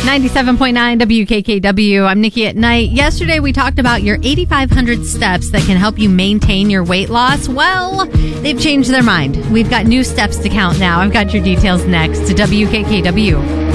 97.9 WKKW. I'm Nikki at Night. Yesterday, we talked about your 8,500 steps that can help you maintain your weight loss. Well, they've changed their mind. We've got new steps to count now. I've got your details next to WKKW.